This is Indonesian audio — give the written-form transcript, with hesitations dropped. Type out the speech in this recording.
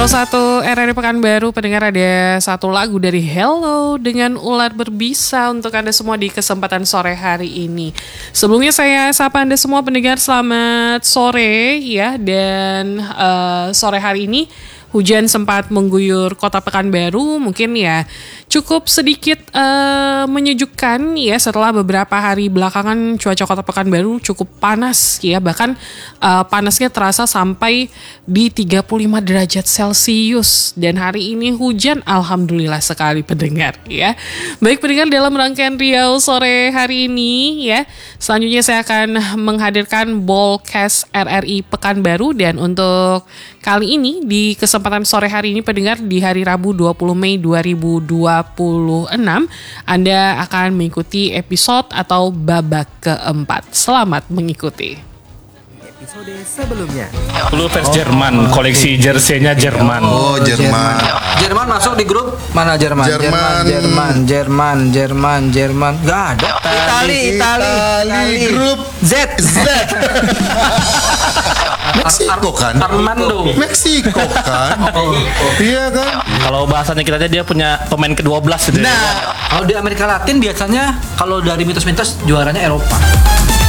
101 RRI Pekanbaru, pendengar, ada satu lagu dari Hello dengan Ular Berbisa untuk Anda semua di kesempatan sore hari ini. Sebelumnya saya sapa Anda semua pendengar, selamat sore ya. Dan sore hari ini hujan sempat mengguyur kota Pekanbaru, mungkin ya cukup sedikit menyejukkan ya setelah beberapa hari belakangan cuaca kota Pekanbaru cukup panas ya, bahkan panasnya terasa sampai di 35 derajat Celcius, dan hari ini hujan, alhamdulillah sekali pendengar ya. Baik pendengar, dalam rangkaian Riau sore hari ini ya, selanjutnya saya akan menghadirkan Bolcast RRI Pekanbaru, dan untuk kali ini di kesempatan sore hari ini pendengar, di hari Rabu 20 Mei 2026 Anda akan mengikuti episode atau babak keempat. Selamat mengikuti. Episode sebelumnya. Dulu fans Jerman, koleksi jersey-nya Jerman. Oh, Jerman. Jerman masuk di grup mana Jerman? Jerman. Gak ada. Itali. Grup Z. Meksiko kan? Armando. Meksiko kan? Iya kan? Kalau bahasanya kita aja, dia punya pemain ke-12 gitu. Nah, kalau di Amerika Latin biasanya kalau dari mitos-mitos juaranya Eropa.